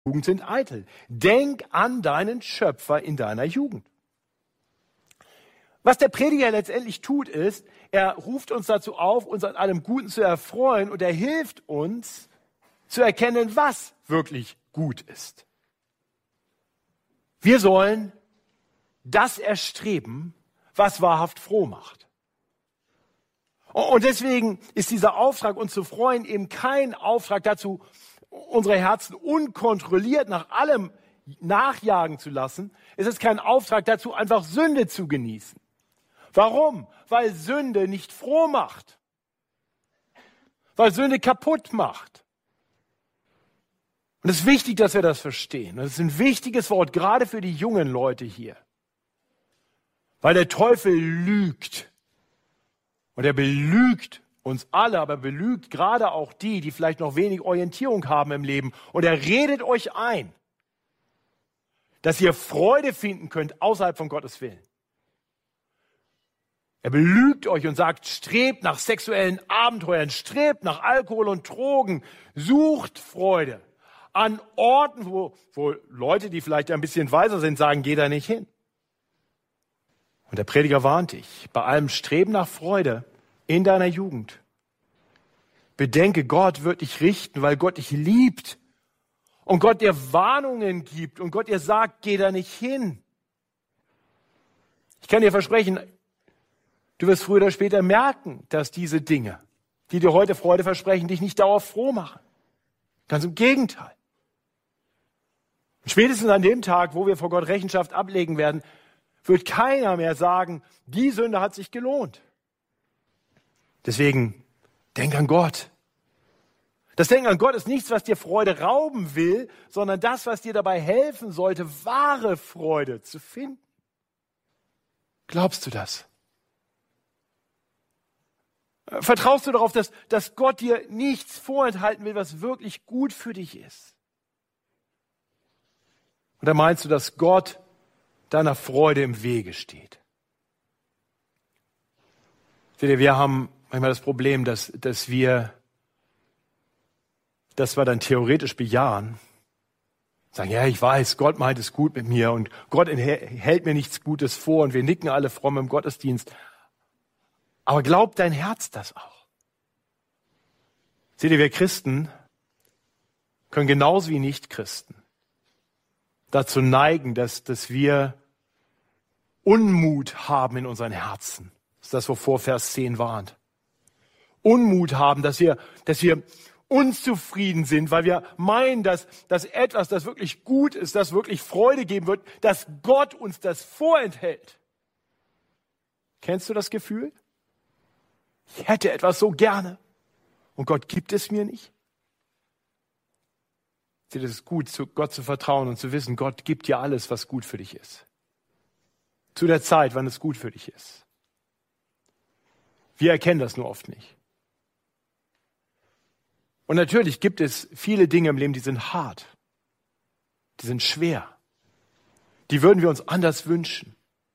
Jugend sind eitel. Denk an deinen Schöpfer in deiner Jugend. Was der Prediger letztendlich tut, ist, er ruft uns dazu auf, uns an allem Guten zu erfreuen und er hilft uns zu erkennen, was wirklich gut ist. Wir sollen das erstreben, was wahrhaft froh macht. Und deswegen ist dieser Auftrag, uns zu freuen, eben kein Auftrag dazu, unsere Herzen unkontrolliert nach allem nachjagen zu lassen. Es ist kein Auftrag dazu, einfach Sünde zu genießen. Warum? Weil Sünde nicht froh macht. Weil Sünde kaputt macht. Und es ist wichtig, dass wir das verstehen. Das ist ein wichtiges Wort, gerade für die jungen Leute hier. Weil der Teufel lügt. Und er belügt uns alle, aber belügt gerade auch die, die vielleicht noch wenig Orientierung haben im Leben. Und er redet euch ein, dass ihr Freude finden könnt außerhalb von Gottes Willen. Er belügt euch und sagt, strebt nach sexuellen Abenteuern, strebt nach Alkohol und Drogen, sucht Freude an Orten, wo Leute, die vielleicht ein bisschen weiser sind, sagen, geh da nicht hin. Und der Prediger warnt dich, bei allem Streben nach Freude in deiner Jugend. Bedenke, Gott wird dich richten, weil Gott dich liebt und Gott dir Warnungen gibt und Gott dir sagt, geh da nicht hin. Ich kann dir versprechen, du wirst früher oder später merken, dass diese Dinge, die dir heute Freude versprechen, dich nicht dauerhaft froh machen. Ganz im Gegenteil. Und spätestens an dem Tag, wo wir vor Gott Rechenschaft ablegen werden, wird keiner mehr sagen, die Sünde hat sich gelohnt. Deswegen, denk an Gott. Das Denken an Gott ist nichts, was dir Freude rauben will, sondern das, was dir dabei helfen sollte, wahre Freude zu finden. Glaubst du das? Vertraust du darauf, dass Gott dir nichts vorenthalten will, was wirklich gut für dich ist? Oder meinst du, dass Gott deiner Freude im Wege steht? Seht ihr, wir haben manchmal das Problem, dass wir dann theoretisch bejahen. Sagen, ja, ich weiß, Gott meint es gut mit mir und Gott hält mir nichts Gutes vor und wir nicken alle fromm im Gottesdienst. Aber glaubt dein Herz das auch? Seht ihr, wir Christen können genauso wie Nichtchristen dazu neigen, dass wir Unmut haben in unseren Herzen. Das ist das, wovor Vers 10 warnt. Unmut haben, dass wir unzufrieden sind, weil wir meinen, dass etwas, das wirklich gut ist, das wirklich Freude geben wird, dass Gott uns das vorenthält. Kennst du das Gefühl? Ich hätte etwas so gerne und Gott gibt es mir nicht. Es ist gut, zu Gott zu vertrauen und zu wissen, Gott gibt dir alles, was gut für dich ist. Zu der Zeit, wann es gut für dich ist. Wir erkennen das nur oft nicht. Und natürlich gibt es viele Dinge im Leben, die sind hart, die sind schwer. Die würden wir uns anders wünschen.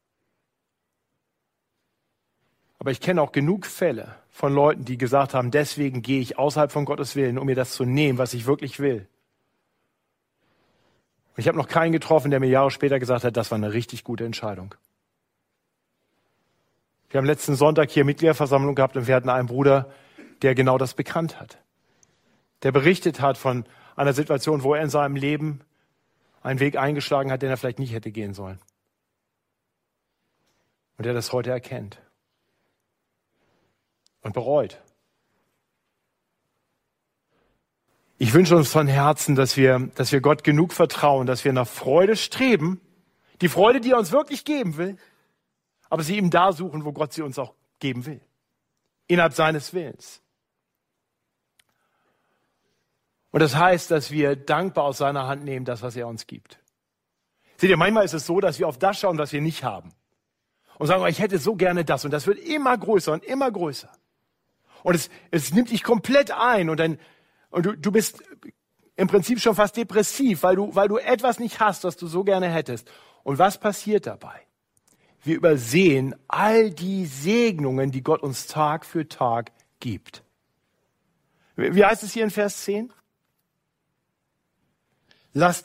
Aber ich kenne auch genug Fälle von Leuten, die gesagt haben, deswegen gehe ich außerhalb von Gottes Willen, um mir das zu nehmen, was ich wirklich will. Und ich habe noch keinen getroffen, der mir Jahre später gesagt hat, das war eine richtig gute Entscheidung. Wir haben letzten Sonntag hier Mitgliederversammlung gehabt und wir hatten einen Bruder, der genau das bekannt hat. Der berichtet hat von einer Situation, wo er in seinem Leben einen Weg eingeschlagen hat, den er vielleicht nicht hätte gehen sollen. Und der das heute erkennt. Und bereut. Ich wünsche uns von Herzen, dass wir Gott genug vertrauen, dass wir nach Freude streben, die Freude, die er uns wirklich geben will, aber sie ihm da suchen, wo Gott sie uns auch geben will. Innerhalb seines Willens. Und das heißt, dass wir dankbar aus seiner Hand nehmen, das, was er uns gibt. Seht ihr, manchmal ist es so, dass wir auf das schauen, was wir nicht haben. Und sagen, ich hätte so gerne das. Und das wird immer größer und immer größer. Und es nimmt dich komplett ein. Und du bist im Prinzip schon fast depressiv, weil du etwas nicht hast, was du so gerne hättest. Und was passiert dabei? Wir übersehen all die Segnungen, die Gott uns Tag für Tag gibt. Wie heißt es hier in Vers 10? Lasst